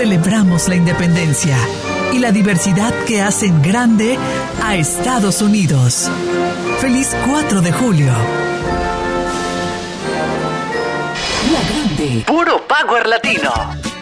celebramos la independencia y la diversidad que hacen grande a Estados Unidos. ¡Feliz 4 de julio! La Grande. Puro Power Latino.